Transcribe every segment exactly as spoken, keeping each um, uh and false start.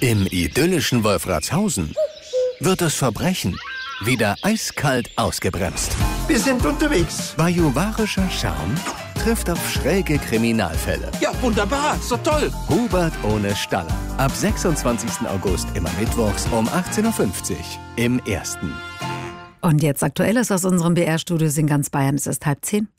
Im idyllischen Wolfratshausen wird das Verbrechen wieder eiskalt ausgebremst. Wir sind unterwegs. Bajuwarischer Charme trifft auf schräge Kriminalfälle. Ja, wunderbar, so toll. Hubert ohne Staller. Ab sechsundzwanzigsten August immer mittwochs um achtzehn Uhr fünfzig im Ersten. Und jetzt Aktuelles aus unserem B R-Studio in ganz Bayern. Es ist halb zehn.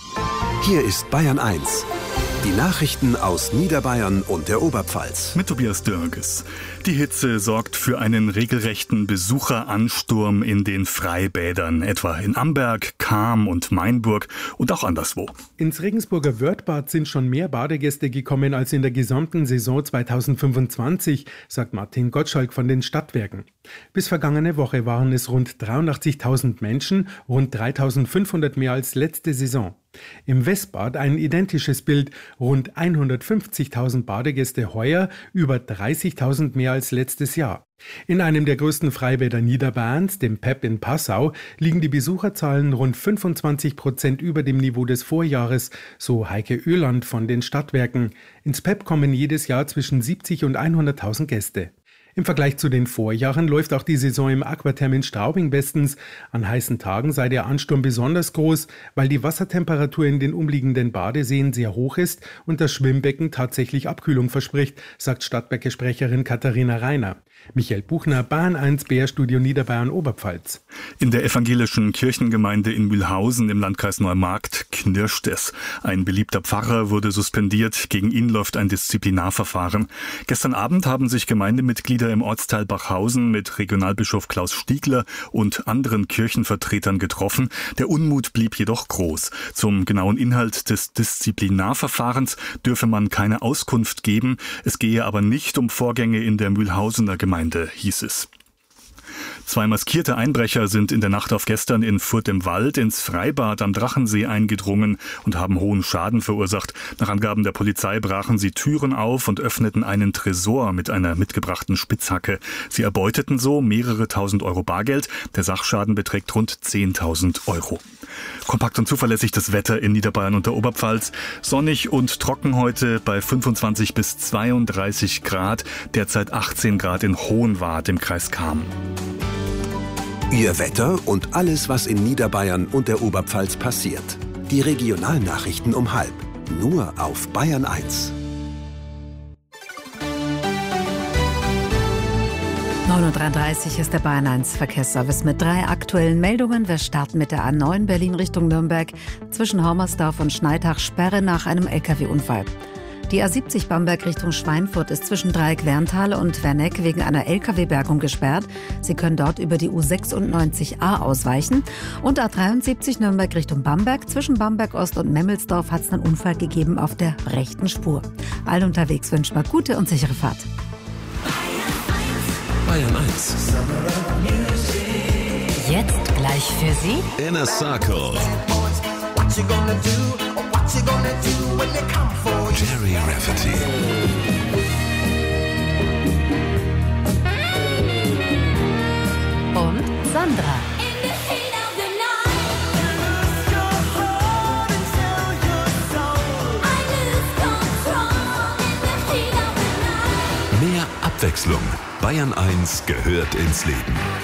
Hier ist Bayern eins. Die Nachrichten aus Niederbayern und der Oberpfalz. Mit Tobias Dörges. Die Hitze sorgt für einen regelrechten Besucheransturm in den Freibädern, etwa in Amberg, Cham und Mainburg und auch anderswo. Ins Regensburger Wörthbad sind schon mehr Badegäste gekommen als in der gesamten Saison zweitausendfünfundzwanzig, sagt Martin Gottschalk von den Stadtwerken. Bis vergangene Woche waren es rund dreiundachtzigtausend Menschen, rund dreitausendfünfhundert mehr als letzte Saison. Im Westbad ein identisches Bild, rund hundertfünfzigtausend Badegäste heuer, über dreißigtausend mehr als letztes Jahr. In einem der größten Freibäder Niederbayerns, dem Pep in Passau, liegen die Besucherzahlen rund fünfundzwanzig Prozent über dem Niveau des Vorjahres, so Heike Oeland von den Stadtwerken. Ins Pep kommen jedes Jahr zwischen siebzig und hunderttausend Gäste. Im Vergleich zu den Vorjahren läuft auch die Saison im Aquatherm in Straubing bestens. An heißen Tagen sei der Ansturm besonders groß, weil die Wassertemperatur in den umliegenden Badeseen sehr hoch ist und das Schwimmbecken tatsächlich Abkühlung verspricht, sagt Stadtwerke-Sprecherin Katharina Reiner. Michael Buchner, Bayern eins B R-Studio Niederbayern Oberpfalz. In der evangelischen Kirchengemeinde in Mühlhausen im Landkreis Neumarkt knirscht es. Ein beliebter Pfarrer wurde suspendiert. Gegen ihn läuft ein Disziplinarverfahren. Gestern Abend haben sich Gemeindemitglieder im Ortsteil Bachhausen mit Regionalbischof Klaus Stiegler und anderen Kirchenvertretern getroffen. Der Unmut blieb jedoch groß. Zum genauen Inhalt des Disziplinarverfahrens dürfe man keine Auskunft geben. Es gehe aber nicht um Vorgänge in der Mühlhausener Gemeinde, hieß es. Zwei maskierte Einbrecher sind in der Nacht auf gestern in Furth im Wald ins Freibad am Drachensee eingedrungen und haben hohen Schaden verursacht. Nach Angaben der Polizei brachen sie Türen auf und öffneten einen Tresor mit einer mitgebrachten Spitzhacke. Sie erbeuteten so mehrere tausend Euro Bargeld. Der Sachschaden beträgt rund zehntausend Euro. Kompakt und zuverlässig das Wetter in Niederbayern und der Oberpfalz. Sonnig und trocken heute bei fünfundzwanzig bis zweiunddreißig Grad. Derzeit achtzehn Grad in Hohenwart im Kreis Cham. Ihr Wetter und alles, was in Niederbayern und der Oberpfalz passiert. Die Regionalnachrichten um halb. Nur auf Bayern eins. neun Uhr dreiunddreißig ist der Bayern eins Verkehrsservice mit drei aktuellen Meldungen. Wir starten mit der A neun Berlin Richtung Nürnberg. Zwischen Hormersdorf und Schneidach Sperre nach einem L K W-Unfall. Die A siebzig Bamberg Richtung Schweinfurt ist zwischen Dreieck-Werntal und Werneck wegen einer L K W-Bergung gesperrt. Sie können dort über die U sechsundneunzig A ausweichen. Und A dreiundsiebzig Nürnberg Richtung Bamberg. Zwischen Bamberg Ost und Memmelsdorf hat es einen Unfall gegeben auf der rechten Spur. Allen unterwegs wünscht man gute und sichere Fahrt. Bayern eins. Jetzt gleich für Sie Inner Circle. Jerry Rafferty. und Sandra. Mehr Abwechslung. Bayern eins gehört ins Leben.